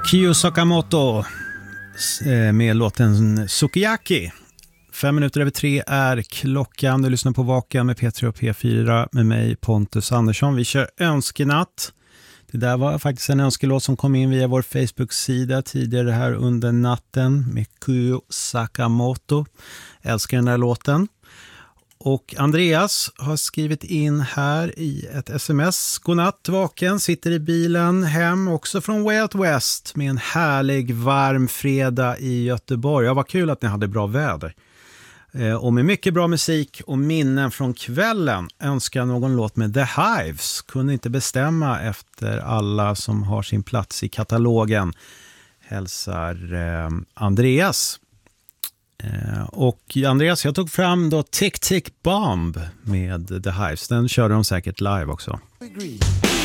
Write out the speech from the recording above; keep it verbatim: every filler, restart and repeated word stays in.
Kyo Sakamoto med låten Sukiyaki. Fem minuter över tre är klockan. Du lyssnar på Vaken med P tre och P fyra med mig Pontus Andersson. Vi kör önskenatt. Det där var faktiskt en önskelåt som kom in via vår Facebook-sida tidigare här under natten med Kyo Sakamoto. Älskar den där låten. Och Andreas har skrivit in här i ett sms. Godnatt, vaken, sitter i bilen hem också från Way Out West med en härlig varm fredag i Göteborg. Ja, vad kul att ni hade bra väder. Och med mycket bra musik och minnen från kvällen önskar någon låt med The Hives. Kunde inte bestämma efter alla som har sin plats i katalogen. Hälsar eh, Andreas. Eh, och Andreas, jag tog fram då Tick Tick Bomb med The Hives. Den körde de säkert live också.